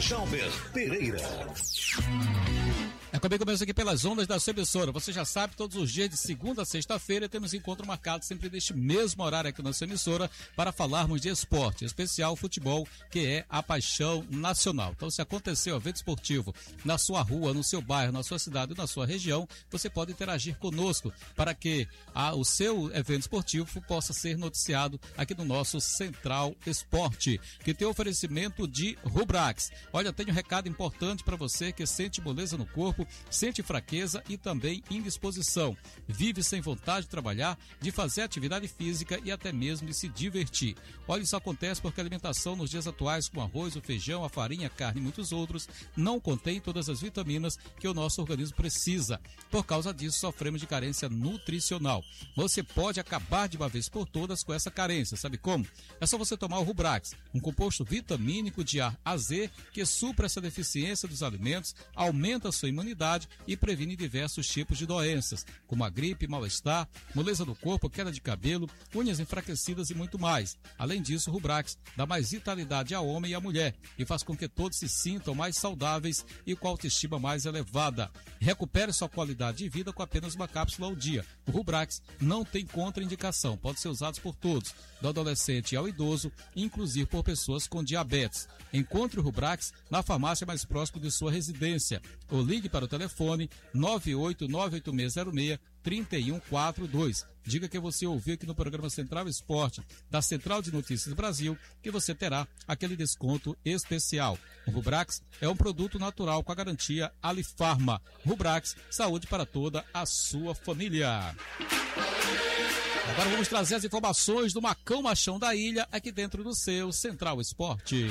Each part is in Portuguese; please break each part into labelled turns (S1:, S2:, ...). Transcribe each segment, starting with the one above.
S1: Jalber Pereira.
S2: Também começa aqui pelas ondas da sua emissora. Você já sabe, todos os dias de segunda a sexta-feira temos encontro marcado sempre neste mesmo horário aqui na sua emissora para falarmos de esporte, em especial futebol, que é a paixão nacional. Então, se aconteceu evento esportivo na sua rua, no seu bairro, na sua cidade ou na sua região, você pode interagir conosco para que o seu evento esportivo possa ser noticiado aqui no nosso Central Esporte, que tem oferecimento de Rubrax. Olha, tenho um recado importante para você que sente moleza no corpo, sente fraqueza e também indisposição. Vive sem vontade de trabalhar, de fazer atividade física e até mesmo de se divertir. Olha, isso acontece porque a alimentação nos dias atuais, com arroz, o feijão, a farinha, a carne e muitos outros, não contém todas as vitaminas que o nosso organismo precisa. Por causa disso, sofremos de carência nutricional. Você pode acabar de uma vez por todas com essa carência. Sabe como? É só você tomar o Rubrax, um composto vitamínico de A a Z que supra essa deficiência dos alimentos, aumenta a sua imunidade e previne diversos tipos de doenças, como a gripe, mal-estar, moleza no corpo, queda de cabelo, unhas enfraquecidas e muito mais. Além disso, o Rubrax dá mais vitalidade ao homem e à mulher e faz com que todos se sintam mais saudáveis e com a autoestima mais elevada. Recupere sua qualidade de vida com apenas uma cápsula ao dia. O Rubrax não tem contraindicação, pode ser usado por todos, do adolescente ao idoso, inclusive por pessoas com diabetes. Encontre o Rubrax na farmácia mais próxima de sua residência ou ligue para o telefone 98986063142. Diga que você ouviu aqui no programa Central Esporte, da Central de Notícias Brasil, que você terá aquele desconto especial. O Rubrax é um produto natural com a garantia Alifarma. Rubrax, saúde para toda a sua família. Agora vamos trazer as informações do Macão Machão da Ilha, aqui dentro do seu Central Esporte.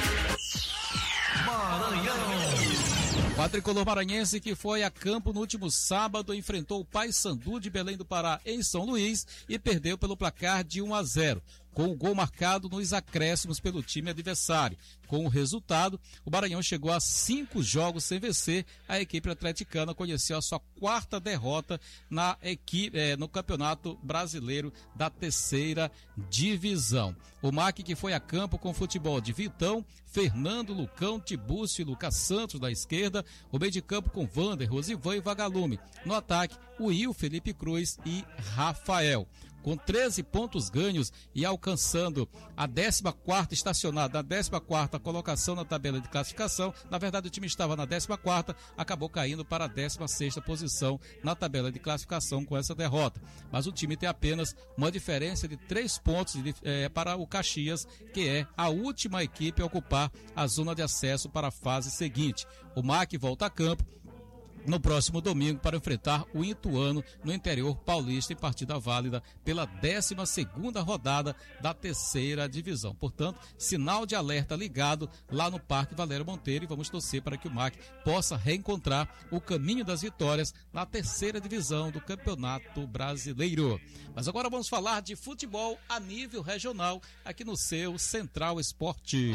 S1: Maranhão.
S2: O tricolor maranhense, que foi a campo no último sábado, enfrentou o Paysandu de Belém do Pará em São Luís e perdeu pelo placar de 1-0. Com o gol marcado nos acréscimos pelo time adversário. Com o resultado, o Maranhão chegou a 5 jogos sem vencer. A equipe atleticana conheceu a sua 4ª derrota no Campeonato Brasileiro da 3ª Divisão. O MAC, que foi a campo com futebol de Vitão, Fernando, Lucão, Tibúcio e Lucas Santos da esquerda. O meio de campo com Vander, Rosivan e Vagalume. No ataque, o Will, Felipe Cruz e Rafael. Com 13 pontos ganhos e alcançando a 14ª, estacionado na 14ª colocação na tabela de classificação. Na verdade, o time estava na 14ª, acabou caindo para a 16ª posição na tabela de classificação com essa derrota. Mas o time tem apenas uma diferença de 3 pontos para o Caxias, que é a última equipe a ocupar a zona de acesso para a fase seguinte. O MAC volta a campo no próximo domingo para enfrentar o Ituano no interior paulista em partida válida pela 12ª rodada da 3ª divisão. Portanto, sinal de alerta ligado lá no Parque Valério Monteiro, e vamos torcer para que o MAC possa reencontrar o caminho das vitórias na 3ª divisão do Campeonato Brasileiro. Mas agora vamos falar de futebol a nível regional aqui no seu Central Esporte.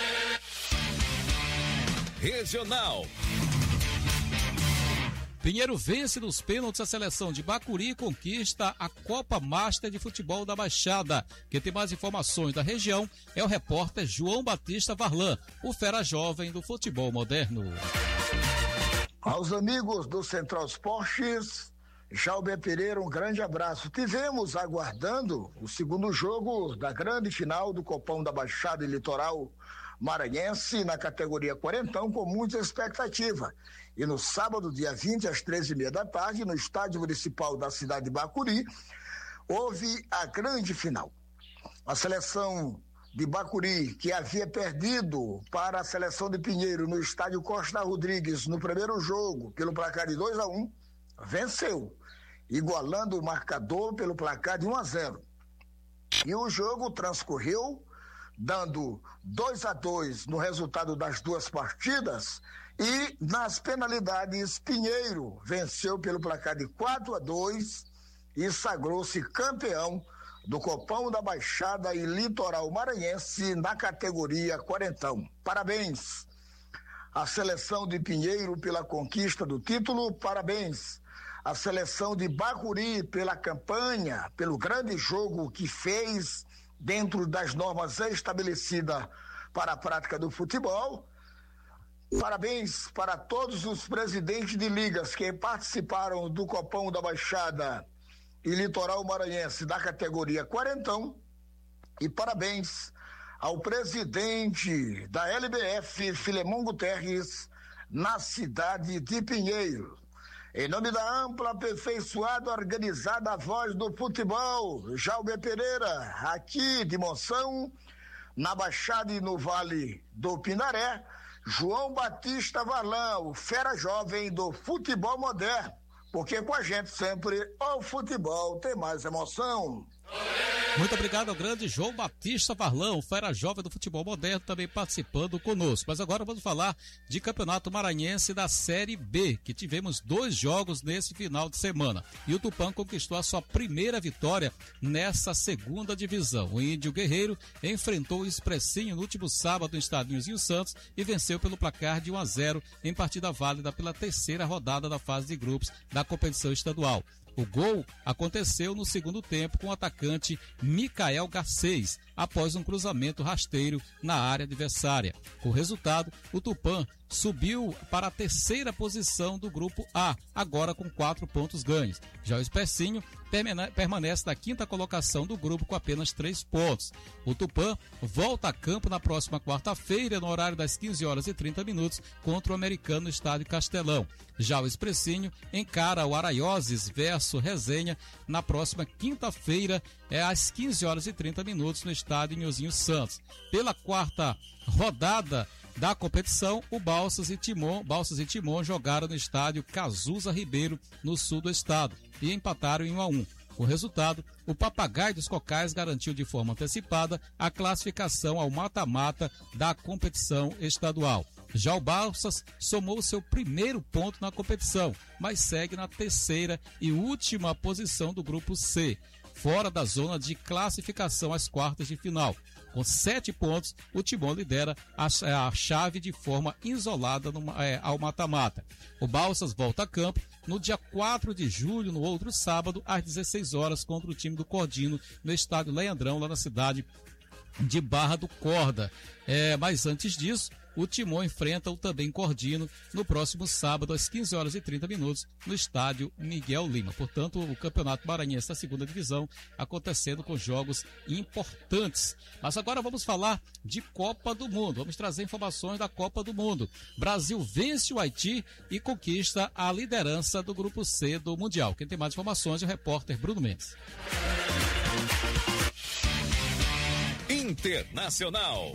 S1: Regional.
S2: Pinheiro vence nos pênaltis a seleção de Bacuri e conquista a Copa Master de Futebol da Baixada. Quem tem mais informações da região é o repórter João Batista Varlan, o fera jovem do futebol moderno.
S3: Aos amigos do Central Esportes, Jalber Pereira, um grande abraço. Tivemos aguardando o segundo jogo da grande final do Copão da Baixada e Litoral Maranhense na categoria quarentão com muita expectativa. E no sábado, dia 20, às 13h30 da tarde, no estádio municipal da cidade de Bacuri, houve a grande final. A seleção de Bacuri, que havia perdido para a seleção de Pinheiro no estádio Costa Rodrigues no primeiro jogo, pelo placar de 2-1, venceu, igualando o marcador pelo placar de 1-0. E o jogo transcorreu dando 2-2 no resultado das duas partidas, e nas penalidades Pinheiro venceu pelo placar de 4-2 e sagrou-se campeão do Copão da Baixada e Litoral Maranhense na categoria quarentão. Parabéns à seleção de Pinheiro pela conquista do título, parabéns à seleção de Bacuri pela campanha, pelo grande jogo que fez dentro das normas estabelecidas para a prática do futebol. Parabéns para todos os presidentes de ligas que participaram do Copão da Baixada e Litoral Maranhense da categoria quarentão, e parabéns ao presidente da LBF, Filemon Guterres, na cidade de Pinheiro. Em nome da ampla, aperfeiçoada, organizada Voz do Futebol, Jalber Pereira, aqui de Monção, na Baixada e no Vale do Pindaré, João Batista Varlão, o fera jovem do futebol moderno, porque com a gente sempre o futebol tem mais emoção.
S2: Muito obrigado ao grande João Batista Varlão, fera jovem do futebol moderno, também participando conosco. Mas agora vamos falar de Campeonato Maranhense da Série B, que tivemos 2 jogos nesse final de semana. E o Tupã conquistou a sua primeira vitória nessa segunda divisão. O Índio Guerreiro enfrentou o Expressinho no último sábado no estádio Nilzinho Santos e venceu pelo placar de 1-0 em partida válida pela 3ª rodada da fase de grupos da competição estadual. O gol aconteceu no segundo tempo com o atacante Micael Garcês, após um cruzamento rasteiro na área adversária. Com o resultado, o Tupã subiu para a 3ª posição do grupo A, agora com 4 pontos ganhos. Já o Expressinho permanece na 5ª colocação do grupo com apenas 3 pontos. O Tupã volta a campo na próxima quarta-feira, no horário das 15h30, contra o Americano no Estádio Castelão. Já o Expressinho encara o Araioses versus Resenha na próxima quinta-feira, às 15h30, no estádio Nilzinho Santos. Pela 4ª rodada da competição, o Balsas e Timon jogaram no estádio Cazuza Ribeiro, no sul do estado, e empataram em 1-1. Com o resultado, o Papagaio dos Cocais garantiu de forma antecipada a classificação ao mata-mata da competição estadual. Já o Balsas somou seu primeiro ponto na competição, mas segue na 3ª e última posição do grupo C, fora da zona de classificação às quartas de final. Com 7 pontos, o Timon lidera a chave de forma isolada ao mata-mata. O Balsas volta a campo no dia 4 de julho, no outro sábado, às 16h, contra o time do Cordino, no estádio Leandrão, lá na cidade de Barra do Corda. Mas antes disso, o Timon enfrenta o também Cordino no próximo sábado, às 15h30, no estádio Miguel Lima. Portanto, o Campeonato Maranhense da 2ª divisão acontecendo com jogos importantes. Mas agora vamos falar de Copa do Mundo. Vamos trazer informações da Copa do Mundo. Brasil vence o Haiti e conquista a liderança do grupo C do Mundial. Quem tem mais informações é o repórter Bruno Mendes.
S1: Internacional.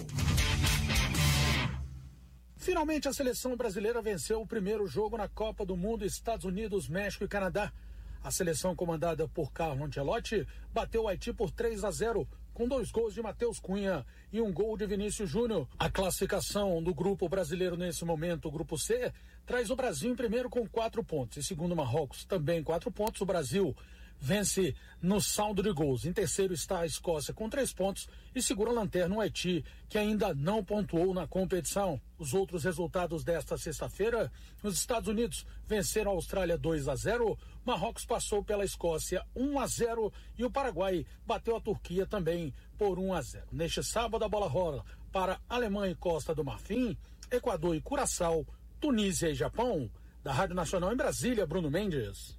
S4: Finalmente, a seleção brasileira venceu o primeiro jogo na Copa do Mundo, Estados Unidos, México e Canadá. A seleção comandada por Carlo Ancelotti bateu o Haiti por 3-0, com 2 gols de Matheus Cunha e 1 gol de Vinícius Júnior. A classificação do grupo brasileiro nesse momento, o grupo C, traz o Brasil em primeiro com 4 pontos. E segundo o Marrocos, também 4 pontos, o Brasil vence no saldo de gols. Em terceiro está a Escócia com 3 pontos e segura a lanterna o Haiti, que ainda não pontuou na competição. Os outros resultados desta sexta-feira: os Estados Unidos venceram a Austrália 2-0, Marrocos passou pela Escócia 1-0 e o Paraguai bateu a Turquia também por 1-0. Neste sábado, a bola rola para Alemanha e Costa do Marfim, Equador e Curaçao, Tunísia e Japão. Da Rádio Nacional em Brasília, Bruno Mendes.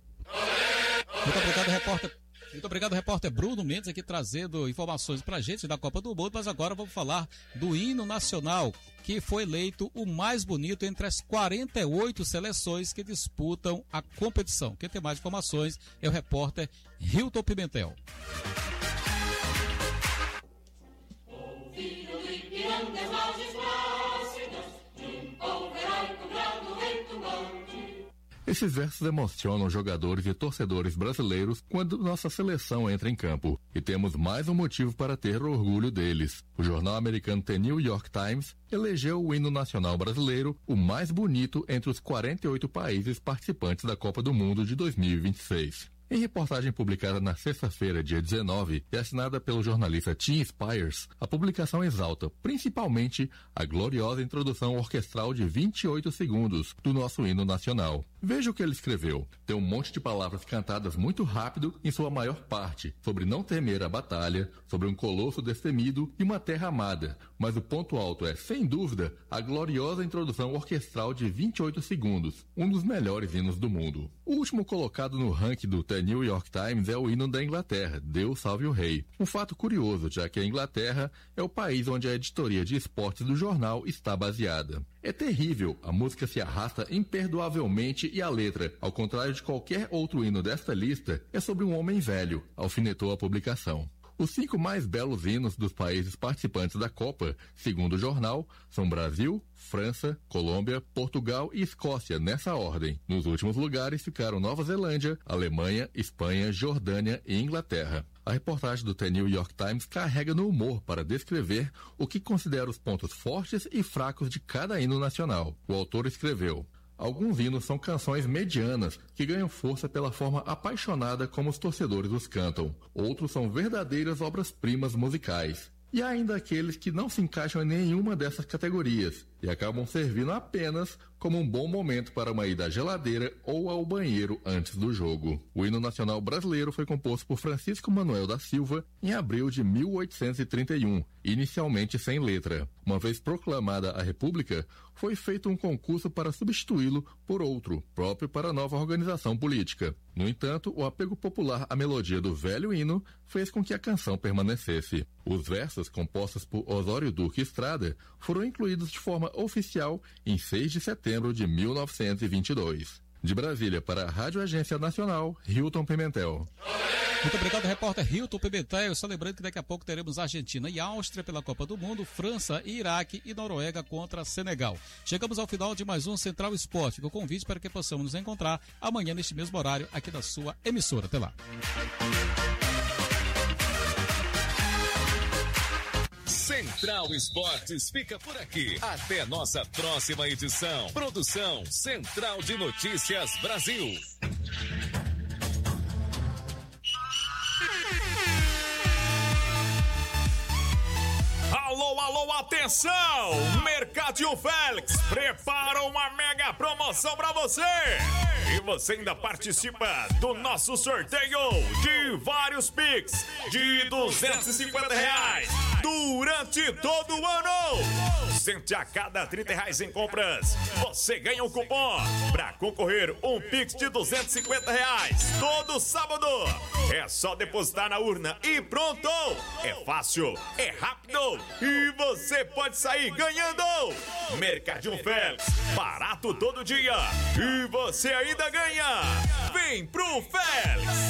S2: Muito obrigado, repórter Bruno Mendes, aqui trazendo informações pra gente da Copa do Mundo. Mas agora vamos falar do hino nacional, que foi eleito o mais bonito entre as 48 seleções que disputam a competição. Quem tem mais informações é o repórter Hilton Pimentel.
S5: Esses versos emocionam jogadores e torcedores brasileiros quando nossa seleção entra em campo. E temos mais um motivo para ter orgulho deles. O jornal americano The New York Times elegeu o hino nacional brasileiro o mais bonito entre os 48 países participantes da Copa do Mundo de 2026. Em reportagem publicada na sexta-feira, dia 19, e assinada pelo jornalista Tim Spires, a publicação exalta principalmente a gloriosa introdução orquestral de 28 segundos do nosso hino nacional. Veja o que ele escreveu. Tem um monte de palavras cantadas muito rápido, em sua maior parte, sobre não temer a batalha, sobre um colosso destemido e uma terra amada. Mas o ponto alto é, sem dúvida, a gloriosa introdução orquestral de 28 segundos, um dos melhores hinos do mundo. O último colocado no ranking do The New York Times é o hino da Inglaterra, Deus Salve o Rei. Um fato curioso, já que a Inglaterra é o país onde a editoria de esportes do jornal está baseada. É terrível, a música se arrasta imperdoavelmente e a letra, ao contrário de qualquer outro hino desta lista, é sobre um homem velho, alfinetou a publicação. Os 5 mais belos hinos dos países participantes da Copa, segundo o jornal, são Brasil, França, Colômbia, Portugal e Escócia, nessa ordem. Nos últimos lugares ficaram Nova Zelândia, Alemanha, Espanha, Jordânia e Inglaterra. A reportagem do The New York Times carrega no humor para descrever o que considera os pontos fortes e fracos de cada hino nacional. O autor escreveu: alguns hinos são canções medianas que ganham força pela forma apaixonada como os torcedores os cantam. Outros são verdadeiras obras-primas musicais. E há ainda aqueles que não se encaixam em nenhuma dessas categorias e acabam servindo apenas como um bom momento para uma ida à geladeira ou ao banheiro antes do jogo. O hino nacional brasileiro foi composto por Francisco Manuel da Silva em abril de 1831, inicialmente sem letra. Uma vez proclamada a República, foi feito um concurso para substituí-lo por outro, próprio para a nova organização política. No entanto, o apego popular à melodia do velho hino fez com que a canção permanecesse. Os versos, compostos por Osório Duque Estrada, foram incluídos de forma oficial em 6 de setembro de 1922. De Brasília para a Rádio Agência Nacional, Hilton Pimentel.
S2: Muito obrigado, repórter Hilton Pimentel. Só lembrando que daqui a pouco teremos Argentina e Áustria pela Copa do Mundo, França e Iraque e Noruega contra Senegal. Chegamos ao final de mais um Central Esporte, com convite para que possamos nos encontrar amanhã neste mesmo horário aqui da sua emissora. Até lá.
S1: Central Esportes fica por aqui. Até nossa próxima edição. Produção Central de Notícias Brasil.
S6: Alô, alô, atenção! Mercadinho Félix prepara uma mega promoção pra você! E você ainda participa do nosso sorteio de vários Pix de R$250 durante todo o ano! Sente a cada R$30 em compras, você ganha um cupom pra concorrer um Pix de R$250 todo sábado! É só depositar na urna e pronto! É fácil, é rápido e você pode sair ganhando! Mercadinho Félix, barato todo dia e você ainda ganha! Vem pro Félix!